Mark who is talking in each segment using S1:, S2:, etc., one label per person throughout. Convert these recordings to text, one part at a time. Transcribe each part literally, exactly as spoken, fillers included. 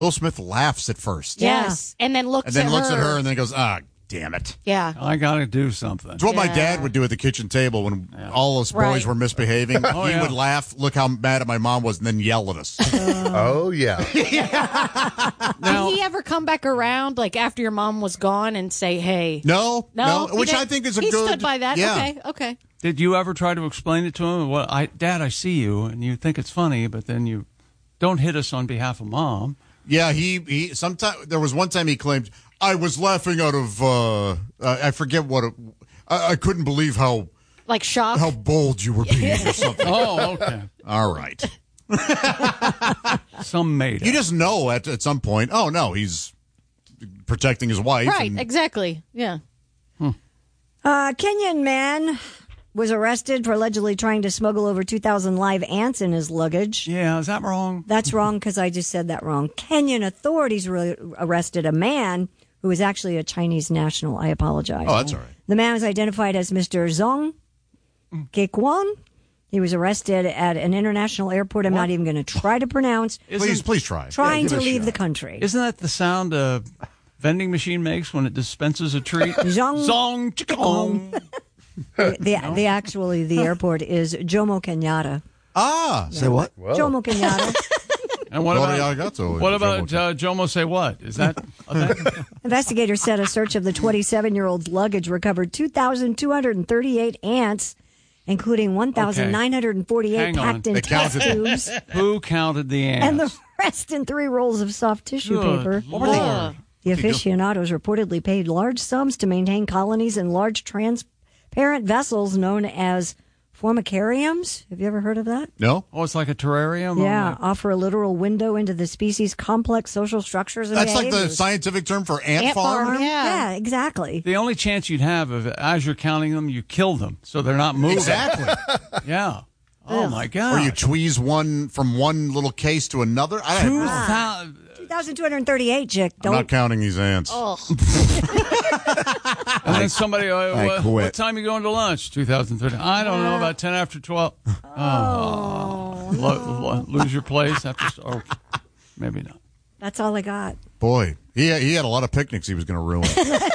S1: Will Smith laughs at first.
S2: Yes, and then looks
S1: and then
S2: at
S1: looks
S2: her.
S1: at her and then goes, ah, damn it.
S2: Yeah.
S3: I got to do something.
S1: It's what
S2: Yeah.
S1: my dad would do at the kitchen table when yeah. all us boys
S2: right.
S1: were misbehaving.
S3: Oh,
S1: he
S3: yeah.
S1: would laugh, look how mad at my mom was, and then yell at us.
S4: Oh, yeah.
S3: Now,
S2: Did he ever come back around, like after your mom was gone, and say, hey?
S1: No,
S2: No?
S1: no, which
S2: He
S1: I
S2: did-
S1: think is a
S2: he
S1: good...
S2: stood by that?
S1: Yeah.
S2: Okay, okay.
S3: did you ever try to explain it to him? Well, I, Dad, I see you, and you think it's funny, but then you don't hit us on behalf of Mom.
S1: Yeah, he, he sometime there was one time he claimed, I was laughing out of, uh, uh, I forget what, it, I, I couldn't believe how
S2: Like shock?
S1: how bold you were being or something.
S3: Oh, okay.
S1: All right.
S3: Some made it.
S1: You just know at, at some point, oh, no, he's protecting his wife.
S2: Right,
S1: and-
S2: exactly. Yeah.
S5: Uh, Kenyan man was arrested for allegedly trying to smuggle over two thousand live ants in his luggage.
S3: Yeah, is that wrong?
S5: That's wrong because I just said that wrong. Kenyan authorities re- arrested a man who was actually a Chinese national. I apologize.
S1: Oh, that's all right.
S5: The man was identified as Mister Zhong Kekwan. He was arrested at an international airport I'm not even going to try to pronounce.
S1: Please, please try.
S5: Trying
S4: Yeah, give
S5: to
S4: it a
S5: leave
S4: shot.
S5: the country.
S3: Isn't that the sound a vending machine makes when it dispenses a treat?
S5: Zhong-
S3: Zong, chikong.
S5: The, the, the actually the airport is Jomo Kenyatta.
S1: Ah.
S4: Say what?
S5: Jomo Kenyatta.
S3: And what
S1: Well,
S3: about,
S1: yeah, I got to.
S3: what about uh, Jomo say what? Is that a thing?
S5: Investigators said a search of the twenty-seven-year-old's luggage recovered two thousand two hundred thirty-eight ants, including one thousand nine hundred forty-eight
S3: Hang on.
S5: packed in
S1: They
S5: test
S1: counted-
S5: tubes,
S3: Who counted the ants?
S5: and the rest in three rolls of soft tissue
S3: Good
S5: paper.
S3: Lord.
S5: The aficionados reportedly paid large sums to maintain colonies in large transparent vessels known as formicariums. Have you ever heard of that?
S1: No?
S3: Oh, it's like a terrarium?
S5: Yeah,
S3: Oh,
S5: offer a literal window into the species' complex social structures and
S1: That's like the
S5: behaviors.
S1: scientific term for ant,
S2: Ant
S1: farm?
S2: farm. Yeah.
S5: Yeah, exactly.
S3: the only chance you'd have of as you're counting them, you kill them so they're not moving.
S1: Exactly.
S3: Yeah. Oh, my God.
S1: Or you tweeze one from one little case to another. I don't
S3: Two
S1: know.
S3: thou-
S5: two thousand two hundred thirty-eight, Chick.
S1: I'm
S5: Don't
S1: not counting these ants.
S2: Oh,
S3: And then somebody, uh,
S4: I
S3: what,
S4: quit.
S3: what time are you going to lunch? two thousand thirty. I don't know, about ten after twelve. Oh. Lo- lo- lose your place after. Oh, maybe not.
S5: That's all I got.
S1: Boy, he had, he had a lot of picnics he was going to ruin.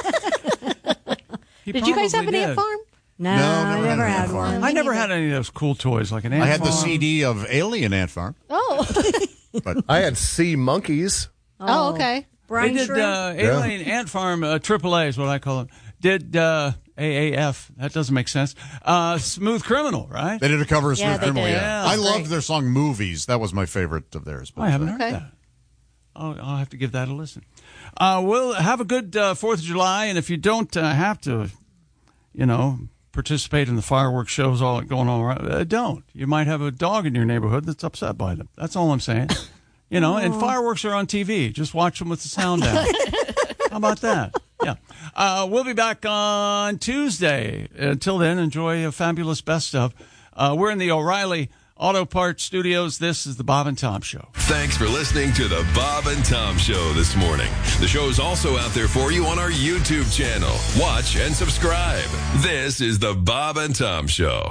S3: He
S2: did you guys have an
S3: probably
S2: ant
S3: did.
S2: farm?
S5: No,
S1: No,
S5: I
S1: never
S5: never
S1: had
S5: had
S1: an ant farm.
S5: one.
S3: I never had any of those cool toys like an ant
S1: I had the
S3: farm.
S1: C D of Alien Ant Farm.
S2: Oh.
S1: But
S4: I had sea monkeys.
S2: Oh, okay.
S3: They
S5: Brine
S3: did
S5: shrimp?
S3: uh, Alien Ant Farm, uh, triple A is what I call them. Did uh, A A F, that doesn't make sense. Uh, Smooth Criminal, right?
S1: they did a cover of
S2: Yeah,
S1: Smooth
S2: they
S1: Criminal.
S2: did.
S1: Yeah.
S3: Yeah,
S1: I
S3: great.
S1: loved their song Movies. That was my favorite of theirs. But,
S3: I haven't heard
S2: Okay.
S3: that. Oh, I'll have to give that a listen. Uh, we'll have a good uh, fourth of July, and if you don't uh, have to, you know, participate in the fireworks shows all going on around, uh, don't. You might have a dog in your neighborhood that's upset by them. That's all I'm saying. You know, and fireworks are on T V. Just watch them with the sound down. How about that? Yeah. Uh, we'll be back on Tuesday. Until then, enjoy a fabulous best of. Uh, we're in the O'Reilly Auto Parts Studios. This is the Bob and Tom Show.
S6: Thanks for listening to the Bob and Tom Show this morning. The show is also out there for you on our YouTube channel. Watch and subscribe. This is the Bob and Tom Show.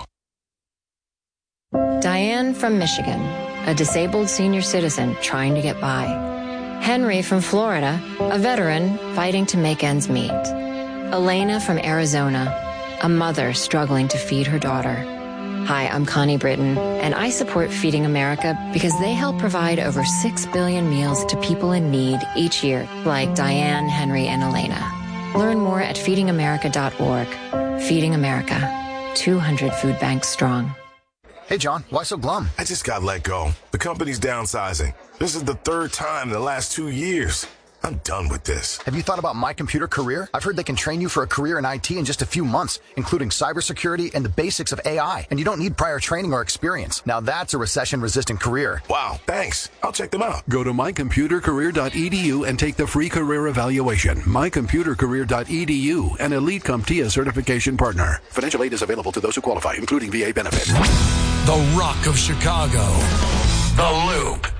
S7: Diane from Michigan, a disabled senior citizen trying to get by. Henry from Florida, a veteran fighting to make ends meet. Elena from Arizona, a mother struggling to feed her daughter. Hi, I'm Connie Britton, and I support Feeding America because they help provide over six billion meals to people in need each year, like Diane, Henry, and Elena. Learn more at feeding america dot org. Feeding America, two hundred food banks strong.
S8: Hey, John, why so glum?
S9: I just got let go. The company's downsizing. This is the third time in the last two years. I'm done with this.
S8: Have you thought about My Computer Career? I've heard they can train you for a career in I T in just a few months, including cybersecurity and the basics of A I. And you don't need prior training or experience. Now that's a recession-resistant career.
S9: Wow, thanks. I'll check them out.
S10: Go to my computer career dot e d u and take the free career evaluation. my computer career dot e d u, an Elite CompTIA certification partner. Financial aid is available to those who qualify, including V A benefits.
S11: The Rock of Chicago. The Loop.